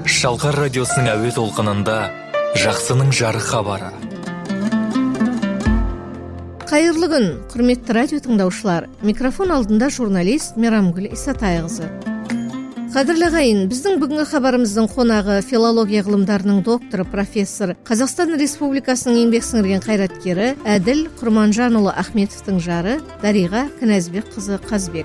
Шалқар радиосының әуе толқынында жақсының жарық хабары. Қайырлы күн, құрметті радио тыңдаушылар. Микрофон алдында журналист Мейрамгүл Исатайқызы. Қадірлі ағайын, біздің бүгінгі хабарымыздың қонағы филология ғылымдарының докторы, профессор, Қазақстан Республикасының еңбек сіңірген қайраткері Әділ Құрманжанұлы Ахметовтың жары Дариға Кінәзбекқызы Қазбек.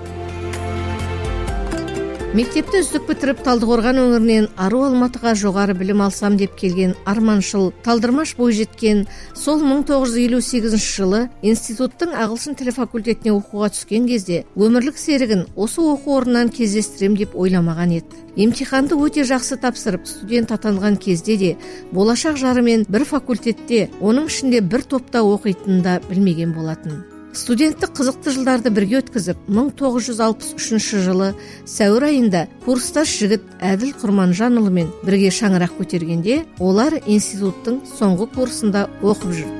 Мектепті үздік бітіріп Талдықорған өңірінен Ару Алматыға жоғары білім алсам деп келген арманшыл, талдырмаш бойжеткен сол 1958 жылы институттың ағылшын тілі факультетіне оқуға түскен кезде өмірлік серігін осы оқу орнынан кездестірем деп ойламаған еді. Емтиханды өте жақсы тапсырып, студент атанған кезде де болашақ жарымен бір факультетте, оның ішінде бір топта оқитынын да білмеген болатын. Студенттік қызықты жылдарды бірге өткізіп, 1963 жылы сәуір айында курстас жігіт Әділ Құрманжанұлымен бірге шаңырақ көтергенде, олар институттың соңғы курсында оқып жүр.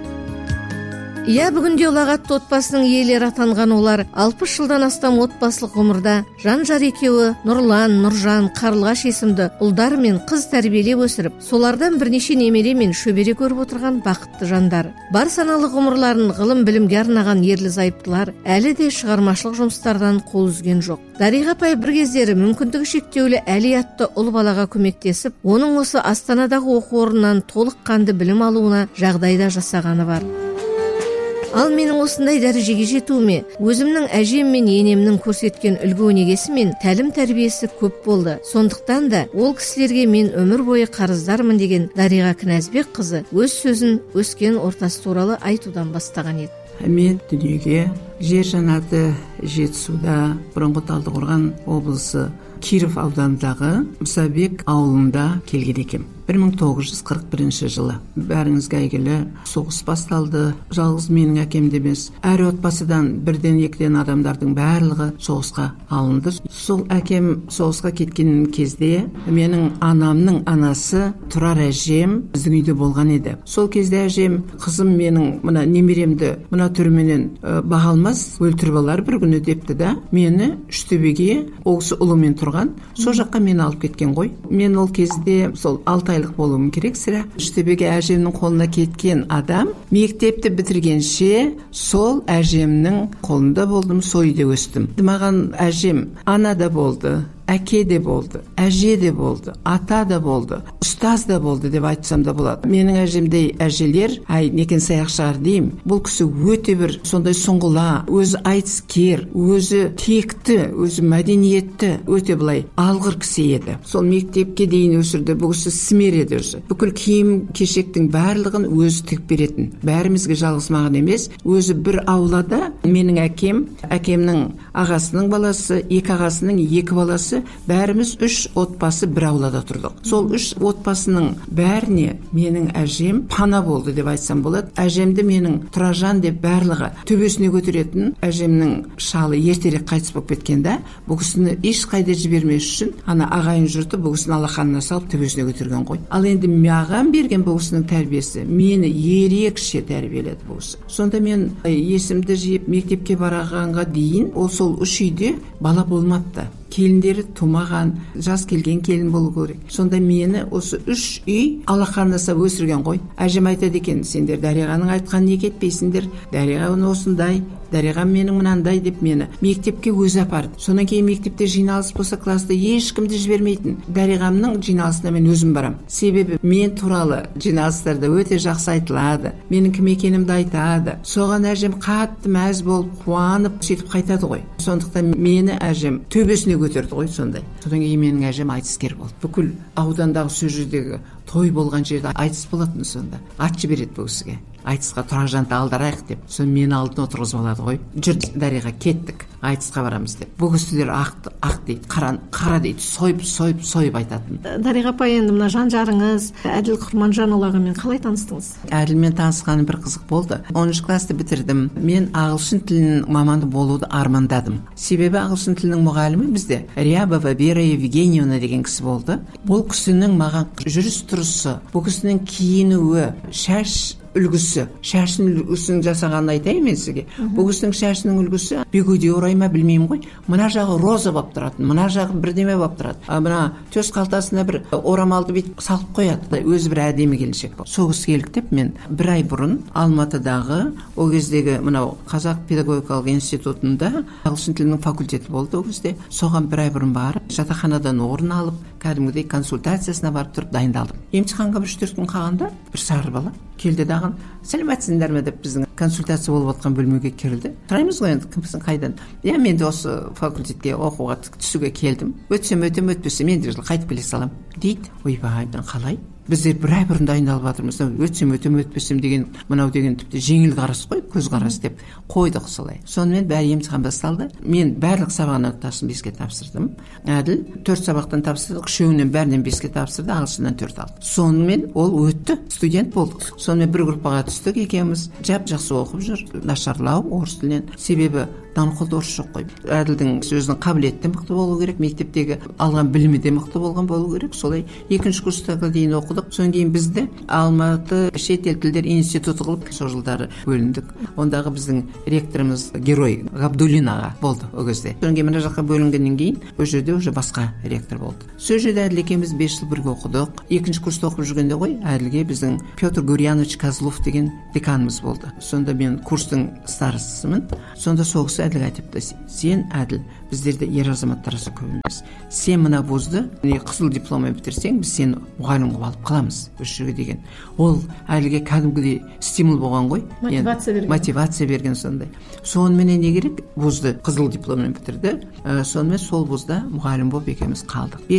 Бүгінде ұлағатты отбасының иелері атанған олар 60 жылдан астам отбасылық ғұмырда жан-жар екеуі Нұрлан, Нұржан, Қарлығаш есімді ұлдар мен қыз тәрбиелеп өсіріп, солардан бірнеше немере мен шөбере көріп отырған бақытты жандар. Бар саналы ғұмырларын ғылым білімге арнаған ерлі-зайыптылар әлі де шығармашылық жұмыстардан қол үзген жоқ. Дариға апай бір кездері мүмкіндігі шектеулі Әли атты ұл балаға көмектесіп, оның осы Астанадағы оқу орнынан толыққанды білім алуына жағдайда жасағаны бар. Ал менің осындай дәрежеге жетуіме өзімнің әжем мен енемнің көрсеткен үлгі-өнегесі мен тәлім тәрбиесі көп болды. Сондықтан да ол кісілерге мен өмір бойы қарыздармын деген Дариға Кінәзбекқызы өз сөзін өскен ортасы туралы айтудан бастаған еді. Мен дүниеге жер жаннаты Жетісуда, бұрынғы Талдықорған облысы Киров ауданындағы Мұсабек ауылында келген екем. 1941 жылы. Бәріңізге әйгілі соғыс басталды. Жалғыз менің әкем де емес, әр отбасыдан бірден екіден адамдардың барлығы соғысқа алынды. Сол әкем соғысқа кеткен кезде менің анамның анасы Тұрар әжем біздің үйде болған еді. Сол кезде әжем, қызым менің мына немеремді мына түрменен баға алмас, өлтіріп алар бір күні депті да, мені Үштөбеге осы ұлымен тұрған, сол жаққа мені алып кеткен ғой. Мен ол кезде сол 6 айлық болуым керек сірә. Үштөбеге әжемнің қолына кеткен адам, мектепті бітіргенше сол әжемнің қолында болдым, сол үйде өстім. Маған әжем ана да болды, әке де болды, әже де болды, ата да болды, ұстаз да болды деп айтсам да болады. Менің әжемдей әжелер, некен саяқ шығар деймін. Бұл кісі өте бір сондай сұңғыла, өзі айтыскер, өзі текті, өзі мәдениетті, өте былай алғыр кісі еді. Сол мектепке дейін өсірді, бұл кісі сімер еді өзі. Бүкіл киім кешектің барлығын өзі тігіп беретін. Бәрімізге жалғыз маған емес, өзі бір аулада менің әкемнің ағасының баласы, екі ағасының екі баласы, бәріміз 3 отбасы бір аулада тұрдық. Сол 3 отбасының бәріне менің әжем пана болды деп айтсам болады. Әжемді менің Тұражан деп барлығы төбесіне көтеретін. Әжемнің шалы ертерек қайтыс болып кеткенде, бұл кісіні ешқайда жібермес үшін ана ағайын жұрты бұл кісіні алақанына салып төбесіне көтерген ғой. Ал енді маған берген бұл кісінің тәрбиесі мені ерекше тәрбиеледі бұл кісі. Сонда мен есімді жиып мектепке барағанға дейін ол сол 3 үйде бала болмапты. Келіндері тумаған, жас келген келін болу керек. Сонда мені осы 3 үй алақанаса өсірген ғой. Әжем айтады екен, сендер Дариғаның айтқан неге етпейсіңдер? Дариға оны осындай, Дариға менің мынандай деп мені мектепке өзі апарды. Сонан кейін мектепте жиналыс болса класста ешкімді жібермейтін. Дариғамның жиналысына мен өзім барам. Себебі мен туралы жиналыстарда өте жақсы айтылады. Менің кім екенімді айтады. Соған әжем қатты мәз болып, қуанып сөйтіп қайтады ғой. Сондықтан мені әжем төбесіне көтерді ғой сондай. Содан кейін менің әжем айтыскер болды. Бүкіл аудандағы сол жердегі той болған жерде айтыс болатын сонда. Ат жібереді бұл кісіге. Айтысқа Тұражанды алдарайық деп. Сон мені алдын отырғызып алады ғой. Жүр Дариға, кеттік, айтысқа барамыз деп. Бұл кісілер ақ дейді, қара дейді, сойып айтатын. Дариға апай, енді мына жан жарыңыз Әділ Құрманжанұлы ағамен қалай таныстыңыз? Әділмен танысқаным бір қызық болды. 10 класты бітірдім. Мен ағылшын тілінің маманы болуды армандадым. Себебі ағылшын тілінің мұғалімі бізде Рябова Вера Евгеньевна деген кісі болды. Бұл кісінің маған жүріс тұрысы, бұл кісінің киінуі, шаш үлгісі, шашын үлгісін жасағанын айтайын мен сізге. Бұл кісінің шашының үлгісі бегуде орай ойыма білмеймін ғой, мына жағы роза болып тұрады, мына жағы бірдеме болып тұрады, мына төс қалтасына бір орамалды бүйтіп салып қояды, өзі бір әдемі келіншек болып. Сол кісі келді деп мен бір ай бұрын Алматыдағы ол кездегі мынау Қазақ педагогикалық институтында ағылшын тілінің факультеті болды. Ол кезде соған бір ай бұрын барып, жатақханадан орын алып, кәдімгідей консультациясына барып тұрып дайындалдым. Емтиханға 3-4 күн қалғанда бір сары бала келді дағы, сәлеметсіңдер ме деп біздің консультация болып жатқан бөлмеге келді. Сұраймыз ғой енді, кімсің, қайдан? Мен де осы факультетке оқуға түсуге келдім. Өтсем өтем, өтпесем енді жылы қайтып келе салам дейді. Ойбай, қалай? Біздер бір ай бұрын дайындалып жатырмыз. Өтсем өтем, өтпесем деген, мынау деген тіпті жеңіл қарас қой, көз қарас деп қойдық солай. Сонымен бәрі емтихан басталды. Мен барлық сабағын ноктасын 5-ке тапсырдым. Әділ 4 сабақтан тапсырдық, үшеуінен бәрінен 5-ке тапсырды, ағылшыннан 4 алды. Сонымен ол өтті, студент болдық. Сонымен бір группаға түстік екеуміз. Жақсы оқып жүр, нашарлау орыс тілінен. Себебі даңғылды орыс жоқ қой. Әділдің сөзінің қабілеті мықты болу керек, мектептегі алған білімі де мықты болған болу керек. Солай 2-ші курстарға дейін оқыдық. Содан кейін бізді Алматы шет ел тілдер институты қылып сол жылдары бөліндік. Ондағы біздің ректорымыз герой Ғабдуллин аға болды ол кезде. Содан кейін мына жаққа бөлінгеннен кейін ол жерде уже басқа ректор болды. Сол жерде Әділ екеуміз 5 жыл бірге оқыдық. 2-ші курста оқып жүргенде ғой Әділге біздің Петр Гурьянович Козлов деген деканымыз болды. Сонда мен курстың старостысымын. Сонда сол кісі Әділге айтыпты: сен, Әділ, біздерде ер азаматтар аса көп емес. Сен мына вузды қызыл дипломмен бітірсең, біз сені мұғалім қылып алып қаламыз осы жерге деген. Ол Әділге кәдімгідей стимул болған ғой. Мотивация берген сондай. Сонымен не керек? Вузды қызыл дипломмен бітірді. Сонымен сол вузда мұғалім болып екеуміз қалдық.